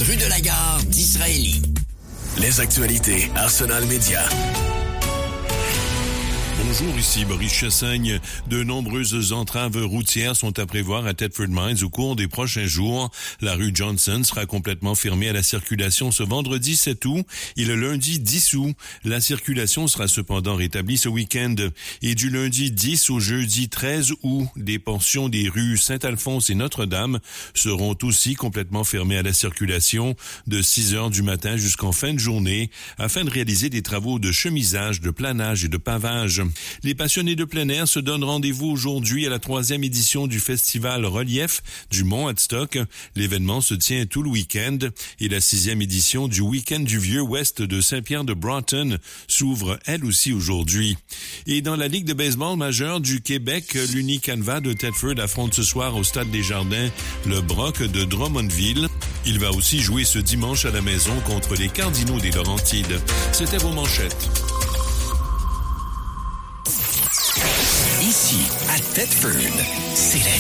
rue de la Gare d'Israélie. Les actualités Arsenal Média. Bonjour, ici Maurice Chassagne. De nombreuses entraves routières sont à prévoir à Thetford Mines au cours des prochains jours. La rue Johnson sera complètement fermée à la circulation ce vendredi 7 août et le lundi 10 août. La circulation sera cependant rétablie ce week-end. Et du lundi 10 au jeudi 13 août, des portions des rues Saint-Alphonse et Notre-Dame seront aussi complètement fermées à la circulation de 6 heures du matin jusqu'en fin de journée afin de réaliser des travaux de chemisage, de planage et de pavage. Les passionnés de plein air se donnent rendez-vous aujourd'hui à la 3e édition du festival Relief du Mont Adstock. L'événement se tient tout le week-end et la 6e édition du week-end du Vieux-Ouest de Saint-Pierre-de-Broughton s'ouvre elle aussi aujourd'hui. Et dans la Ligue de baseball majeure du Québec, l'Unicanva de Thetford affronte ce soir au Stade des Jardins le Brock de Drummondville. Il va aussi jouer ce dimanche à la maison contre les Cardinaux des Laurentides. C'était vos manchettes. Ici, à Thetford, c'est la